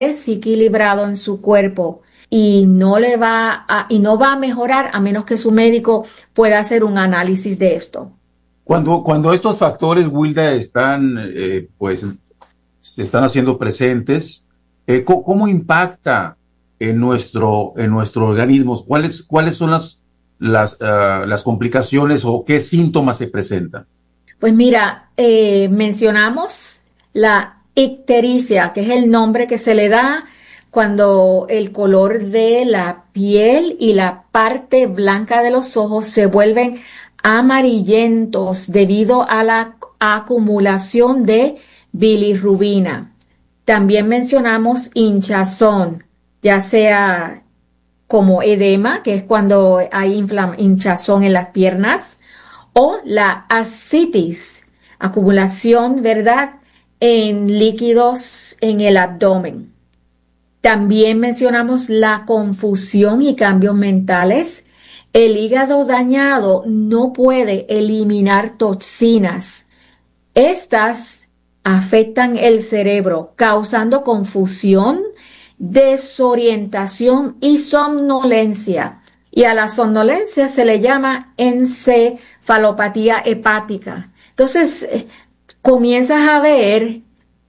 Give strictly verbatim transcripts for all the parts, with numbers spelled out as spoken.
desequilibrado en su cuerpo y no le va a, y no va a mejorar a menos que su médico pueda hacer un análisis de esto. Cuando, cuando estos factores, Wilda, están, eh, pues, se están haciendo presentes, eh, ¿cómo, cómo impacta en nuestro, en nuestro organismo? ¿Cuáles, cuáles son las, las, uh, las complicaciones o qué síntomas se presentan? Pues mira, eh, mencionamos la ictericia, que es el nombre que se le da cuando el color de la piel y la parte blanca de los ojos se vuelven amarillentos debido a la acumulación de bilirrubina. También mencionamos hinchazón, ya sea como edema, que es cuando hay inflam- hinchazón en las piernas, o la ascitis, acumulación, ¿verdad?, en líquidos en el abdomen. También mencionamos la confusión y cambios mentales. El hígado dañado no puede eliminar toxinas. Estas afectan el cerebro, causando confusión, desorientación y somnolencia. Y a la somnolencia se le llama encefalopatía hepática. Entonces, eh, comienzas a ver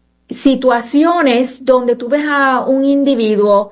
situaciones donde tú ves a un individuo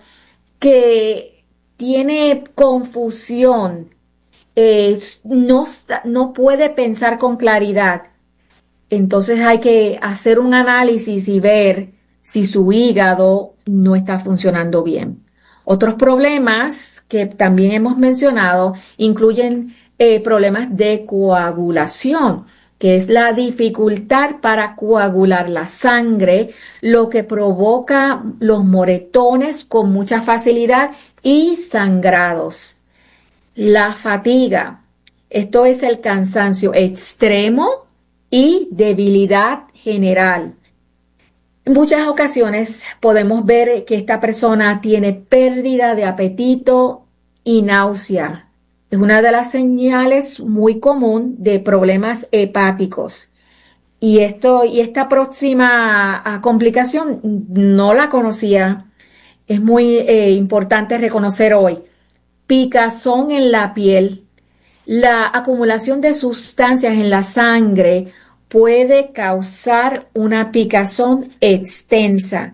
que tiene confusión, eh, no, no puede pensar con claridad. Entonces hay que hacer un análisis y ver si su hígado no está funcionando bien. Otros problemas que también hemos mencionado incluyen eh, problemas de coagulación, que es la dificultad para coagular la sangre, lo que provoca los moretones con mucha facilidad y sangrados. La fatiga, esto es el cansancio extremo y debilidad general. En muchas ocasiones podemos ver que esta persona tiene pérdida de apetito y náusea. Es una de las señales muy común de problemas hepáticos. Y esto, y esta próxima a, complicación no la conocía. Es muy eh, importante reconocer hoy. Picazón en la piel. La acumulación de sustancias en la sangre puede causar una picazón extensa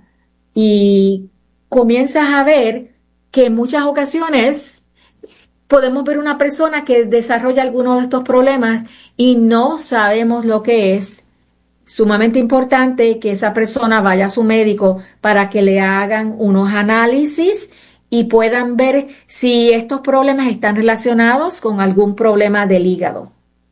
y comienzas a ver que en muchas ocasiones podemos ver una persona que desarrolla alguno de estos problemas y no sabemos lo que es. Sumamente importante que esa persona vaya a su médico para que le hagan unos análisis y puedan ver si estos problemas están relacionados con algún problema del hígado.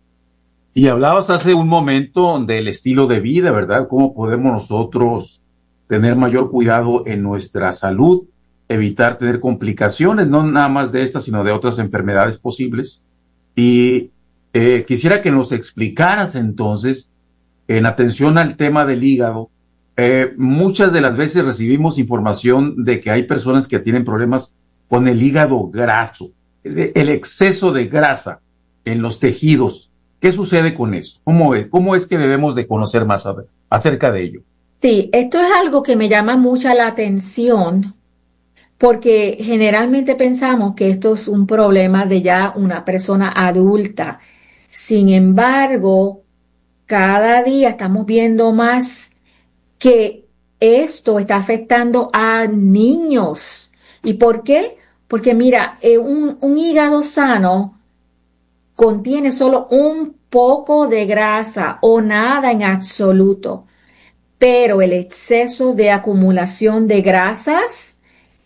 Y hablabas hace un momento del estilo de vida, ¿verdad? ¿Cómo podemos nosotros tener mayor cuidado en nuestra salud, evitar tener complicaciones, no nada más de estas, sino de otras enfermedades posibles? Y eh, quisiera que nos explicaras entonces, en atención al tema del hígado, eh, muchas de las veces recibimos información de que hay personas que tienen problemas con el hígado graso, el, el exceso de grasa en los tejidos. ¿Qué sucede con eso? ¿Cómo es, cómo es que debemos de conocer más a, acerca de ello? Sí, esto es algo que me llama mucha la atención porque generalmente pensamos que esto es un problema de ya una persona adulta. Sin embargo, cada día estamos viendo más que esto está afectando a niños. ¿Y por qué? Porque mira, eh, un, un hígado sano contiene solo un poco de grasa o nada en absoluto, pero el exceso de acumulación de grasas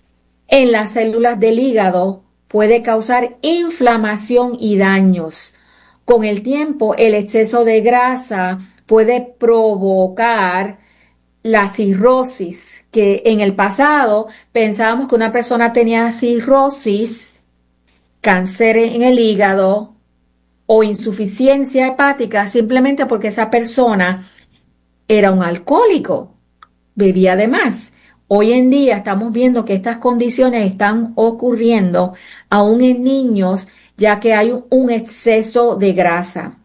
en las células del hígado puede causar inflamación y daños. Con el tiempo, el exceso de grasa puede provocar la cirrosis, que en el pasado pensábamos que una persona tenía cirrosis, cáncer en el hígado o insuficiencia hepática simplemente porque esa persona era un alcohólico, bebía de más. Hoy en día estamos viendo que estas condiciones están ocurriendo aún en niños, ya que hay un exceso de grasa.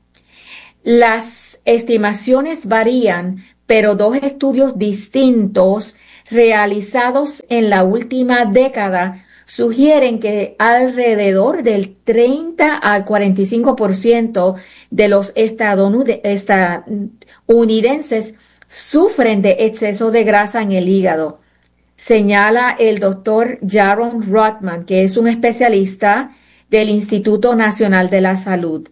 Las estimaciones varían, pero dos estudios distintos realizados en la última década sugieren que alrededor del treinta al cuarenta y cinco por ciento de los estadounidenses sufren de exceso de grasa en el hígado, señala el doctor Jaron Rotman, que es un especialista del Instituto Nacional de la Salud.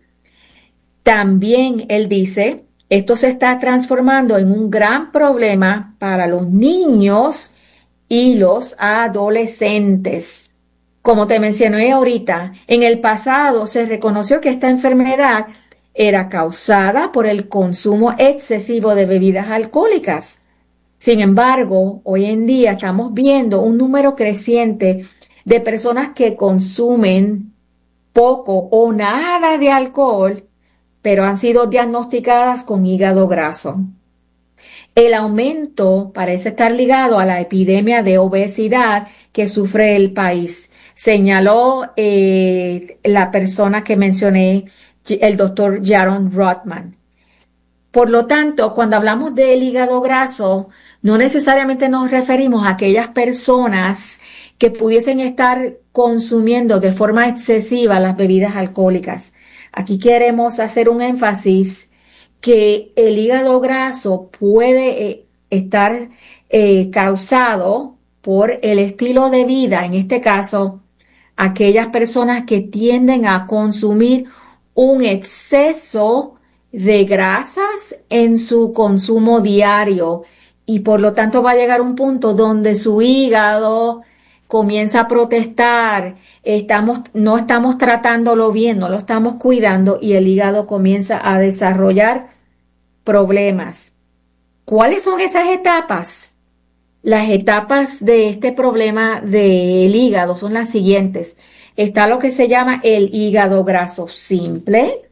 También él dice, esto se está transformando en un gran problema para los niños y los adolescentes. Como te mencioné ahorita, en el pasado se reconoció que esta enfermedad era causada por el consumo excesivo de bebidas alcohólicas. Sin embargo, hoy en día estamos viendo un número creciente de personas que consumen poco o nada de alcohol, pero han sido diagnosticadas con hígado graso. El aumento parece estar ligado a la epidemia de obesidad que sufre el país, señaló eh, la persona que mencioné, el doctor Jaron Rotman. Por lo tanto, cuando hablamos del hígado graso, no necesariamente nos referimos a aquellas personas que pudiesen estar consumiendo de forma excesiva las bebidas alcohólicas. Aquí queremos hacer un énfasis que el hígado graso puede eh, estar eh, causado por el estilo de vida, en este caso, aquellas personas que tienden a consumir un exceso de grasas en su consumo diario y por lo tanto va a llegar un punto donde su hígado comienza a protestar, estamos, no estamos tratándolo bien, no lo estamos cuidando y el hígado comienza a desarrollar problemas. ¿Cuáles son esas etapas? Las etapas de este problema del hígado son las siguientes. Está lo que se llama el hígado graso simple,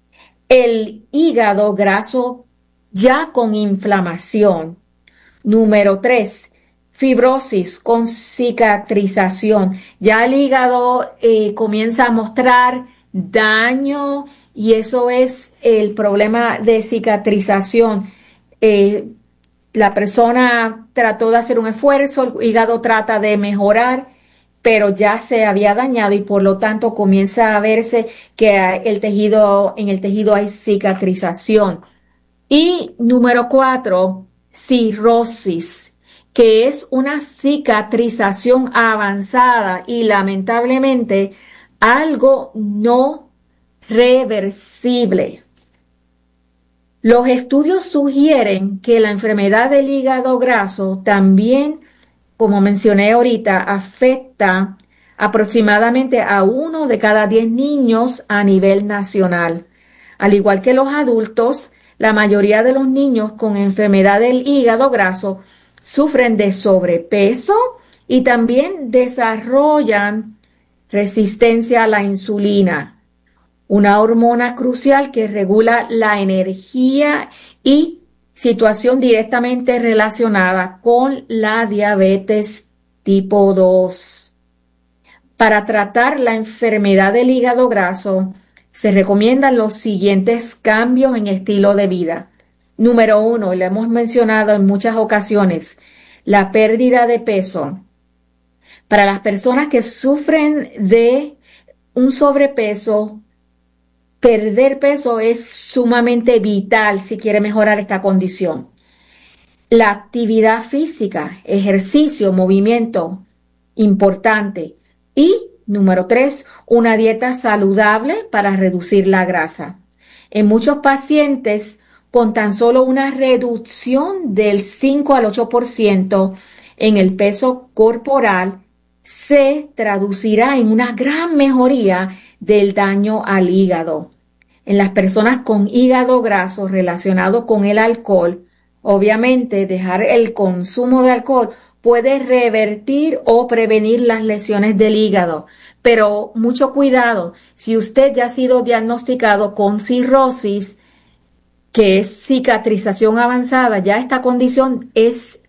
el hígado graso ya con inflamación. Número tres, fibrosis con cicatrización. Ya el hígado eh, comienza a mostrar daño y eso es el problema de cicatrización. Eh, la persona trató de hacer un esfuerzo, el hígado trata de mejorar, pero ya se había dañado y por lo tanto comienza a verse que el tejido, en el tejido hay cicatrización. Y número cuatro, cirrosis, que es una cicatrización avanzada y lamentablemente algo no reversible. Los estudios sugieren que la enfermedad del hígado graso también, como mencioné ahorita, afecta aproximadamente a uno de cada diez niños a nivel nacional. Al igual que los adultos, la mayoría de los niños con enfermedad del hígado graso sufren de sobrepeso y también desarrollan resistencia a la insulina, una hormona crucial que regula la energía y situación directamente relacionada con la diabetes tipo dos. Para tratar la enfermedad del hígado graso, se recomiendan los siguientes cambios en estilo de vida. Número uno, lo hemos mencionado en muchas ocasiones, la pérdida de peso. Para las personas que sufren de un sobrepeso, perder peso es sumamente vital si quiere mejorar esta condición. La actividad física, ejercicio, movimiento, importante. Y número tres, una dieta saludable para reducir la grasa. En muchos pacientes, con tan solo una reducción del cinco al ocho por ciento en el peso corporal, se traducirá en una gran mejoría del daño al hígado. En las personas con hígado graso relacionado con el alcohol, obviamente dejar el consumo de alcohol puede revertir o prevenir las lesiones del hígado, pero mucho cuidado, si usted ya ha sido diagnosticado con cirrosis, que es cicatrización avanzada, ya esta condición es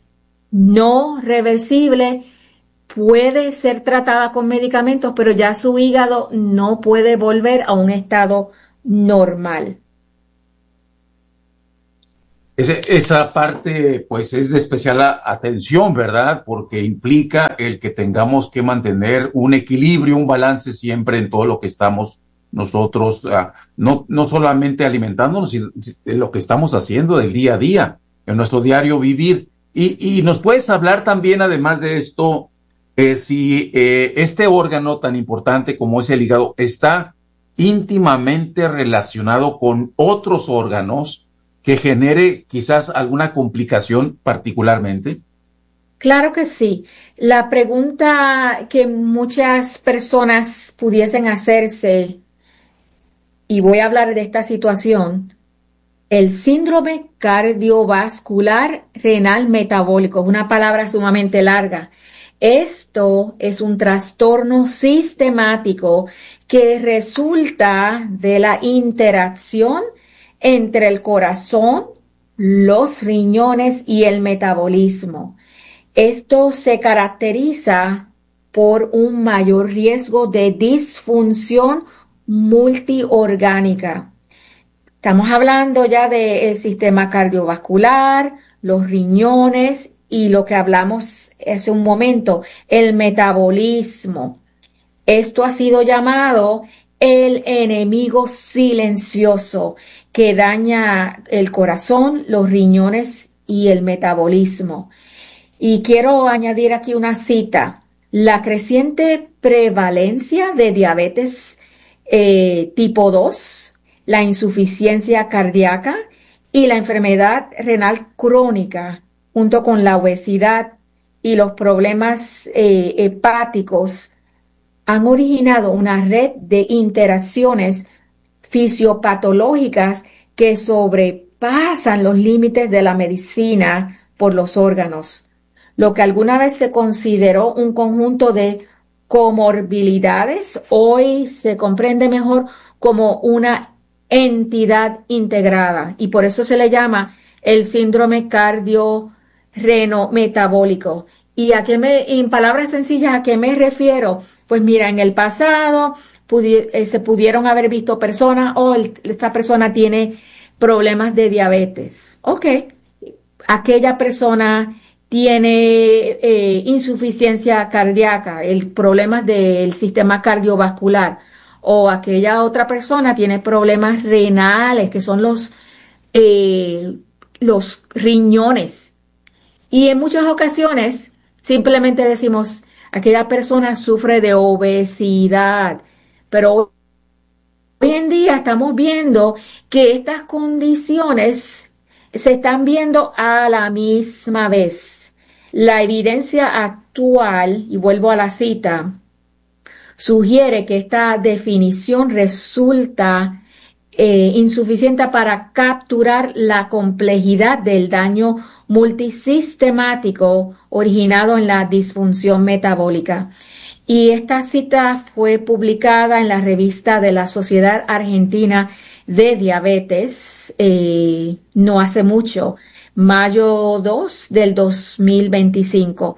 no reversible, puede ser tratada con medicamentos, pero ya su hígado no puede volver a un estado normal. Ese- esa parte, pues, es de especial a- atención, ¿verdad? Porque implica el que tengamos que mantener un equilibrio, un balance siempre en todo lo que estamos nosotros, ah, no, no solamente alimentándonos, sino en lo que estamos haciendo del día a día, en nuestro diario vivir. Y, y nos puedes hablar también, además de esto, eh, si eh, este órgano tan importante como es el hígado está íntimamente relacionado con otros órganos que genere quizás alguna complicación particularmente. Claro que sí. La pregunta que muchas personas pudiesen hacerse, y voy a hablar de esta situación, el síndrome cardiovascular renal metabólico, es una palabra sumamente larga. Esto es un trastorno sistemático que resulta de la interacción entre el corazón, los riñones y el metabolismo. Esto se caracteriza por un mayor riesgo de disfunción multiorgánica. Estamos hablando ya del sistema cardiovascular, los riñones y lo que hablamos hace un momento, el metabolismo. Esto ha sido llamado el enemigo silencioso que daña el corazón, los riñones y el metabolismo. Y quiero añadir aquí una cita. La creciente prevalencia de diabetes eh, tipo dos, la insuficiencia cardíaca y la enfermedad renal crónica, junto con la obesidad y los problemas eh, hepáticos, han originado una red de interacciones fisiopatológicas que sobrepasan los límites de la medicina por los órganos. Lo que alguna vez se consideró un conjunto de comorbilidades, hoy se comprende mejor como una entidad integrada y por eso se le llama el síndrome cardiorrenometabólico. ¿Y a qué me, en palabras sencillas, a qué me refiero? Pues mira, en el pasado pudi- eh, se pudieron haber visto personas, o oh, esta persona tiene problemas de diabetes. Ok, aquella persona tiene eh, insuficiencia cardíaca, el problemas del sistema cardiovascular, o aquella otra persona tiene problemas renales, que son los, eh, los riñones. Y en muchas ocasiones simplemente decimos, aquella persona sufre de obesidad, pero hoy en día estamos viendo que estas condiciones se están viendo a la misma vez. La evidencia actual, y vuelvo a la cita, sugiere que esta definición resulta eh, insuficiente para capturar la complejidad del daño multisistemático originado en la disfunción metabólica. Y esta cita fue publicada en la revista de la Sociedad Argentina de Diabetes eh, no hace mucho, mayo dos del dos mil veinticinco.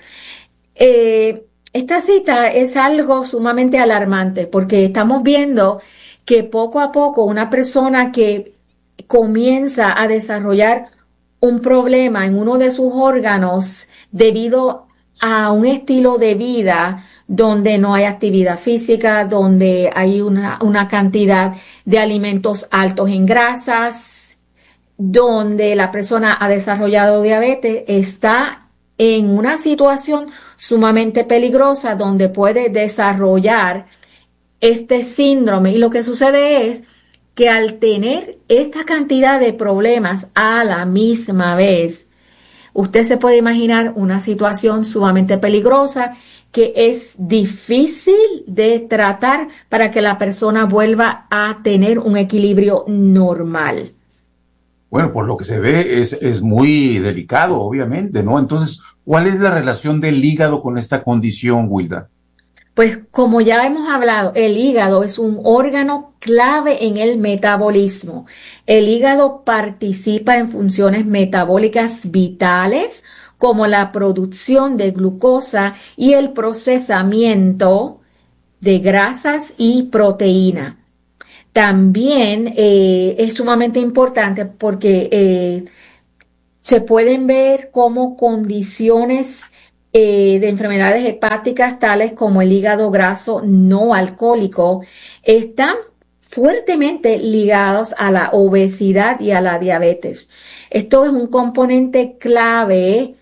Eh, esta cita es algo sumamente alarmante porque estamos viendo que poco a poco una persona que comienza a desarrollar un problema en uno de sus órganos debido a un estilo de vida donde no hay actividad física, donde hay una, una cantidad de alimentos altos en grasas, donde la persona ha desarrollado diabetes, está en una situación sumamente peligrosa donde puede desarrollar este síndrome. Y lo que sucede es que al tener esta cantidad de problemas a la misma vez, usted se puede imaginar una situación sumamente peligrosa que es difícil de tratar para que la persona vuelva a tener un equilibrio normal. Bueno, por lo que se ve es, es muy delicado, obviamente, ¿no? Entonces, ¿cuál es la relación del hígado con esta condición, Wilda? Pues como ya hemos hablado, el hígado es un órgano clave en el metabolismo. El hígado participa en funciones metabólicas vitales como la producción de glucosa y el procesamiento de grasas y proteína. También eh, es sumamente importante porque eh, se pueden ver como condiciones eh, de enfermedades hepáticas tales como el hígado graso no alcohólico están fuertemente ligados a la obesidad y a la diabetes. Esto es un componente clave,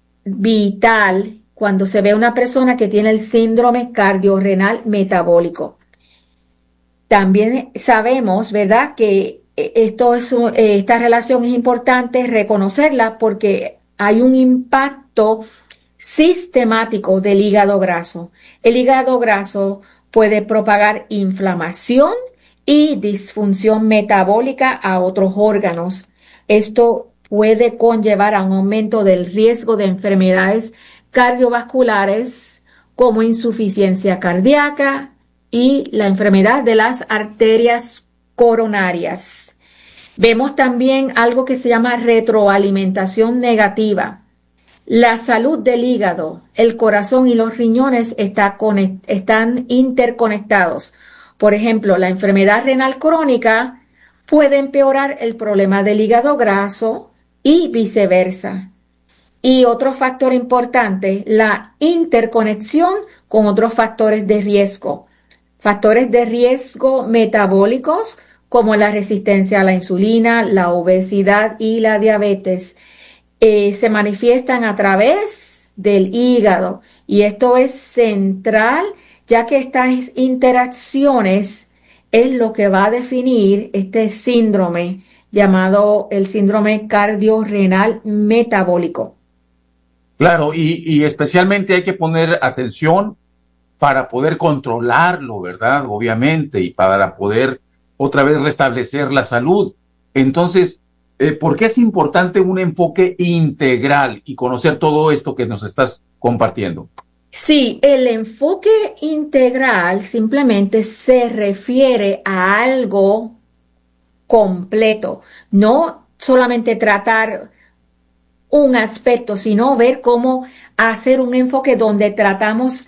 vital, cuando se ve una persona que tiene el síndrome cardiorrenal metabólico. También sabemos, ¿verdad?, que esto es, esta relación es importante reconocerla porque hay un impacto sistemático del hígado graso. El hígado graso puede propagar inflamación y disfunción metabólica a otros órganos. Esto puede conllevar a un aumento del riesgo de enfermedades cardiovasculares como insuficiencia cardíaca y la enfermedad de las arterias coronarias. Vemos también algo que se llama retroalimentación negativa. La salud del hígado, el corazón y los riñones está conect- están interconectados. Por ejemplo, la enfermedad renal crónica puede empeorar el problema del hígado graso y viceversa. Y otro factor importante, la interconexión con otros factores de riesgo. Factores de riesgo metabólicos como la resistencia a la insulina, la obesidad y la diabetes eh, se manifiestan a través del hígado y esto es central ya que estas interacciones es lo que va a definir este síndrome llamado el síndrome cardiorrenal metabólico. Claro, y, y especialmente hay que poner atención para poder controlarlo, ¿verdad? Obviamente, y para poder otra vez restablecer la salud. Entonces, eh, ¿por qué es importante un enfoque integral y conocer todo esto que nos estás compartiendo? Sí, el enfoque integral simplemente se refiere a algo completo, no solamente tratar un aspecto, sino ver cómo hacer un enfoque donde tratamos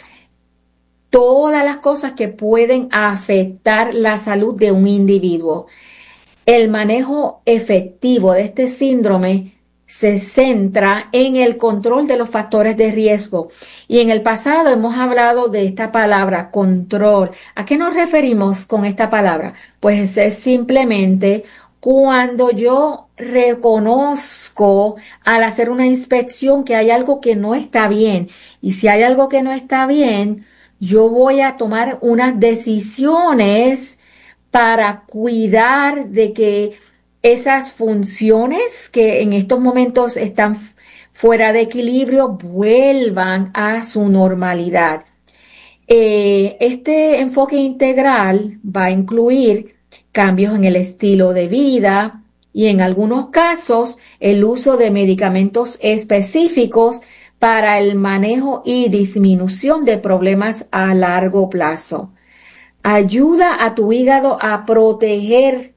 todas las cosas que pueden afectar la salud de un individuo. El manejo efectivo de este síndrome se centra en el control de los factores de riesgo. Y en el pasado hemos hablado de esta palabra, control. ¿A qué nos referimos con esta palabra? Pues es simplemente cuando yo reconozco al hacer una inspección que hay algo que no está bien. Y si hay algo que no está bien, yo voy a tomar unas decisiones para cuidar de que esas funciones que en estos momentos están fuera de equilibrio vuelvan a su normalidad. Eh, este enfoque integral va a incluir cambios en el estilo de vida y en algunos casos el uso de medicamentos específicos para el manejo y disminución de problemas a largo plazo. Ayuda a tu hígado a proteger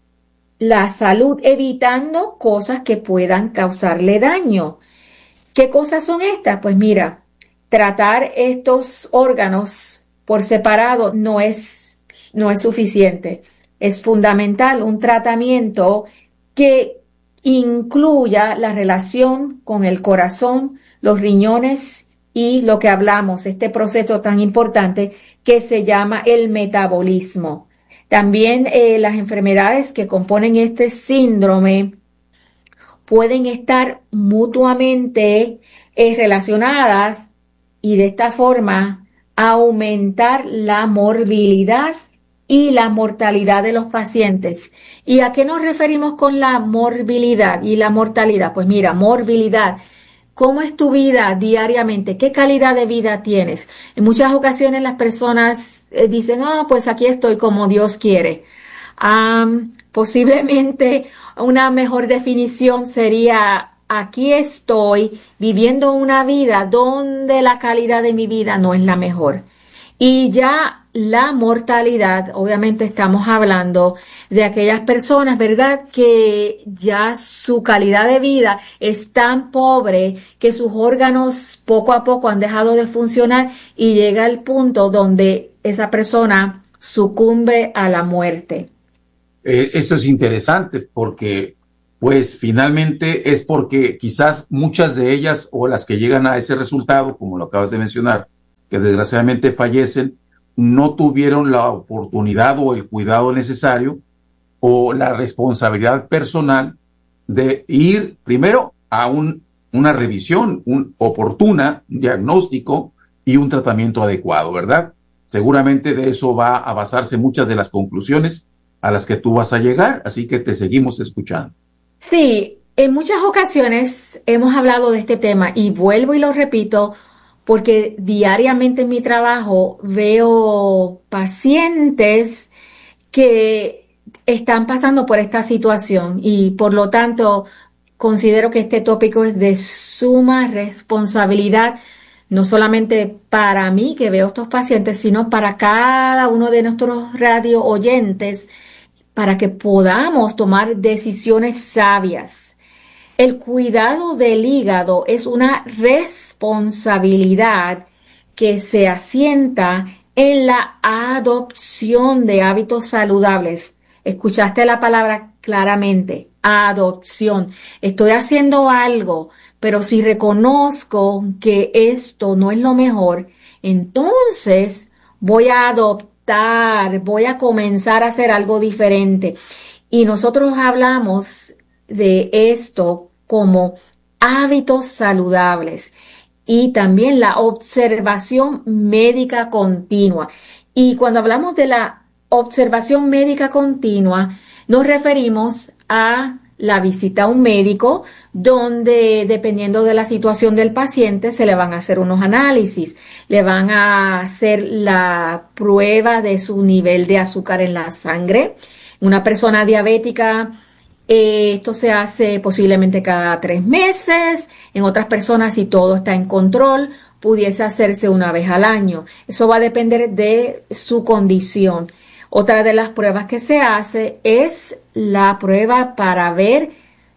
la salud evitando cosas que puedan causarle daño. ¿Qué cosas son estas? Pues mira, tratar estos órganos por separado no es, no es suficiente. Es fundamental un tratamiento que incluya la relación con el corazón, los riñones y lo que hablamos, este proceso tan importante que se llama el metabolismo. También eh, las enfermedades que componen este síndrome pueden estar mutuamente eh, relacionadas y de esta forma aumentar la morbilidad y la mortalidad de los pacientes. ¿Y a qué nos referimos con la morbilidad y la mortalidad? Pues mira, morbilidad. ¿Cómo es tu vida diariamente? ¿Qué calidad de vida tienes? En muchas ocasiones las personas eh, dicen, ah, oh, pues aquí estoy como Dios quiere. Um, posiblemente una mejor definición sería, aquí estoy viviendo una vida donde la calidad de mi vida no es la mejor. Y ya la mortalidad, obviamente estamos hablando de aquellas personas, ¿verdad?, que ya su calidad de vida es tan pobre que sus órganos poco a poco han dejado de funcionar y llega el punto donde esa persona sucumbe a la muerte. Eh, eso es interesante porque pues finalmente es porque quizás muchas de ellas o las que llegan a ese resultado, como lo acabas de mencionar, que desgraciadamente fallecen, no tuvieron la oportunidad o el cuidado necesario o la responsabilidad personal de ir primero a un, una revisión un, oportuna, un diagnóstico y un tratamiento adecuado, ¿verdad? Seguramente de eso va a basarse muchas de las conclusiones a las que tú vas a llegar, así que te seguimos escuchando. Sí, en muchas ocasiones hemos hablado de este tema y vuelvo y lo repito porque diariamente en mi trabajo veo pacientes que están pasando por esta situación y por lo tanto considero que este tópico es de suma responsabilidad, no solamente para mí que veo estos pacientes, sino para cada uno de nuestros radio oyentes, para que podamos tomar decisiones sabias. El cuidado del hígado es una responsabilidad que se asienta en la adopción de hábitos saludables. Escuchaste la palabra claramente, adopción. Estoy haciendo algo, pero si reconozco que esto no es lo mejor, entonces voy a adoptar, voy a comenzar a hacer algo diferente. Y nosotros hablamos de esto como hábitos saludables y también la observación médica continua. Y cuando hablamos de la observación médica continua, nos referimos a la visita a un médico donde, dependiendo de la situación del paciente, se le van a hacer unos análisis, le van a hacer la prueba de su nivel de azúcar en la sangre. Una persona diabética, eh, esto se hace posiblemente cada tres meses. En otras personas, si todo está en control, pudiese hacerse una vez al año. Eso va a depender de su condición. Otra de las pruebas que se hace es la prueba para ver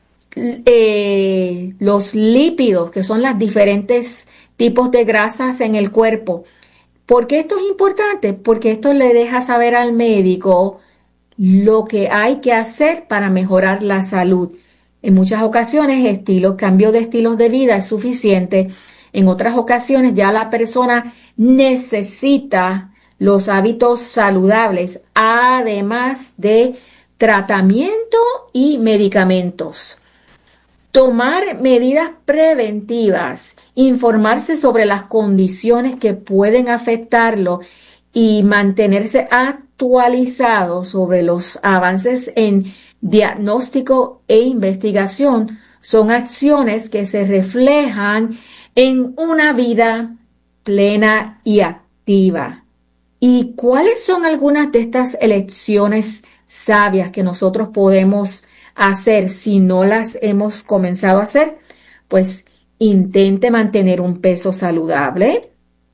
eh, los lípidos, que son los diferentes tipos de grasas en el cuerpo. ¿Por qué esto es importante? Porque esto le deja saber al médico lo que hay que hacer para mejorar la salud. En muchas ocasiones, estilo, cambio de estilos de vida es suficiente. En otras ocasiones, ya la persona necesita los hábitos saludables, además de tratamiento y medicamentos. Tomar medidas preventivas, informarse sobre las condiciones que pueden afectarlo y mantenerse actualizado sobre los avances en diagnóstico e investigación son acciones que se reflejan en una vida plena y activa. ¿Y cuáles son algunas de estas elecciones sabias que nosotros podemos hacer si no las hemos comenzado a hacer? Pues intente mantener un peso saludable.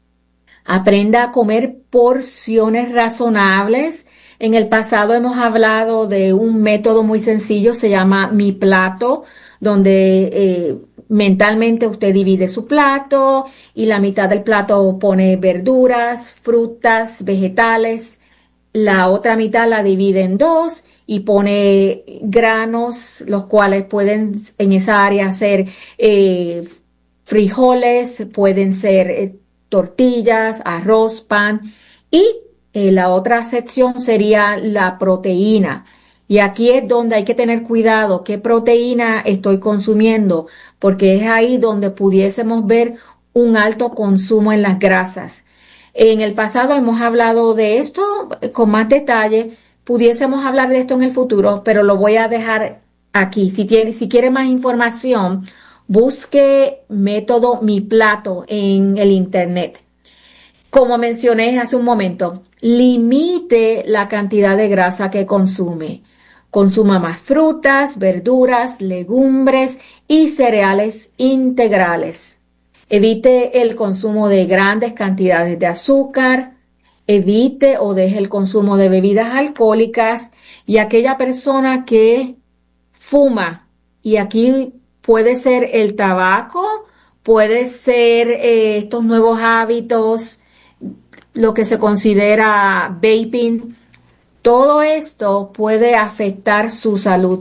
Aprenda a comer porciones razonables. En el pasado hemos hablado de un método muy sencillo, se llama Mi Plato, donde eh, mentalmente usted divide su plato y la mitad del plato pone verduras, frutas, vegetales. La otra mitad la divide en dos y pone granos, los cuales pueden en esa área ser eh, frijoles, pueden ser eh, tortillas, arroz, pan y eh, la otra sección sería la proteína. Y aquí es donde hay que tener cuidado qué proteína estoy consumiendo, porque es ahí donde pudiésemos ver un alto consumo en las grasas. En el pasado hemos hablado de esto con más detalle, pudiésemos hablar de esto en el futuro, pero lo voy a dejar aquí. Si tiene, si quiere más información, busque método Mi Plato en el internet. Como mencioné hace un momento, limite la cantidad de grasa que consume. Consuma más frutas, verduras, legumbres y cereales integrales. Evite el consumo de grandes cantidades de azúcar. Evite o deje el consumo de bebidas alcohólicas y aquella persona que fuma. Y aquí puede ser el tabaco, puede ser eh, estos nuevos hábitos, lo que se considera vaping. Todo esto puede afectar su salud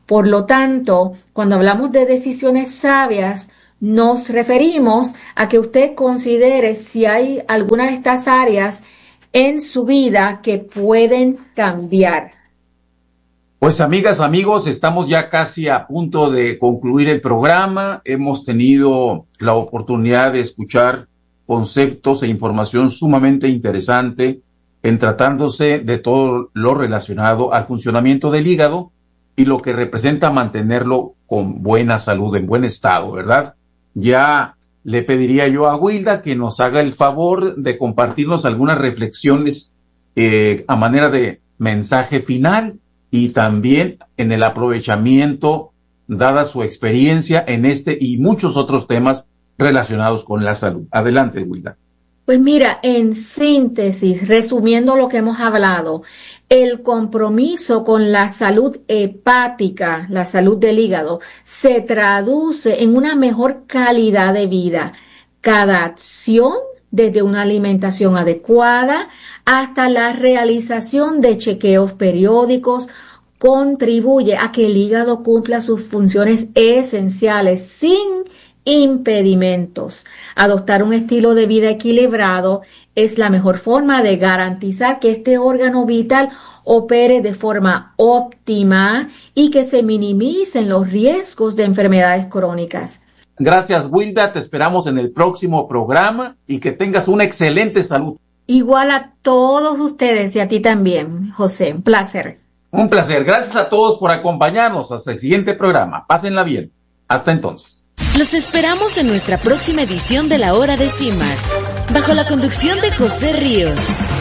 Por lo tanto, cuando hablamos de decisiones sabias, nos referimos a que usted considere si hay alguna de estas áreas en su vida que pueden cambiar. Pues amigas, amigos, estamos ya casi a punto de concluir el programa. Hemos tenido la oportunidad de escuchar conceptos e información sumamente interesante en tratándose de todo lo relacionado al funcionamiento del hígado y lo que representa mantenerlo con buena salud, en buen estado, ¿verdad? Ya le pediría yo a Wilda que nos haga el favor de compartirnos algunas reflexiones eh, a manera de mensaje final y también en el aprovechamiento, dada su experiencia en este y muchos otros temas relacionados con la salud. Adelante, Wilda. Pues mira, en síntesis, resumiendo lo que hemos hablado, el compromiso con la salud hepática, la salud del hígado, se traduce en una mejor calidad de vida. Cada acción, desde una alimentación adecuada hasta la realización de chequeos periódicos, contribuye a que el hígado cumpla sus funciones esenciales sin impedimentos. Adoptar un estilo de vida equilibrado es la mejor forma de garantizar que este órgano vital opere de forma óptima y que se minimicen los riesgos de enfermedades crónicas. Gracias, Wilda. Te esperamos en el próximo programa y que tengas una excelente salud. Igual a todos ustedes y a ti también, José. Un placer. Un placer. Gracias a todos por acompañarnos hasta el siguiente programa. Pásenla bien. Hasta entonces. Los esperamos en nuestra próxima edición de La Hora de CIMAR, bajo la conducción de José Ríos.